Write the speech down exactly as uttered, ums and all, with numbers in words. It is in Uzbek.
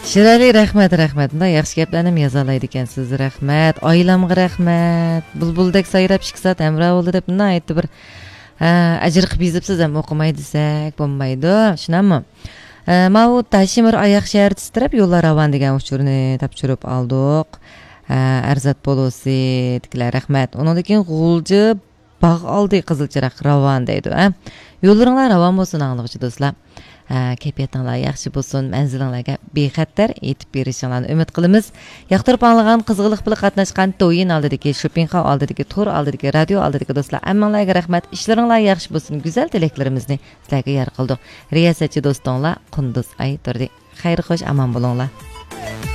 Shirali rahmat, rahmat. Bunday yaxshi gaplarni ham yoza oladi ekansiz. Rahmat. Oilamga rahmat. Bulbuldek sayrab chiqsat amra bo'ldi deb bunday aytdi bir ajr qilib yozibsiz ham o'qimay desak bo'lmaydi. Shunami? Mavut Tashimir oyoq shahar titrab yo'llar ravon degan uchurni topshirib oldik. Arzat Polosi tiklar rahmat. Undan keyin G'ulji bog' oldi qizilchiroq ravon deydi. Yo'llaringlar ravon bo'lsin anglovchi do'stlar. Kayfiyatinglar yaxshi bo'lsin, manzilinglarga bexatar yetib berishinglarni umid qilamiz. Yoqtirib anglagan, qizg'iliq bilan qatnashgan to'yin oldidagi shopping hol oldidagi to'r oldidagi radio oldidagi do'stlar, hammanglarga rahmat. Ishlaringlar yaxshi bo'lsin. Go'zal tilaklarimizni sizlarga yor qildik. Riyosatchi do'stinglar Qunduz ay turdi. Xayr xo'sh, aman bo'linglar.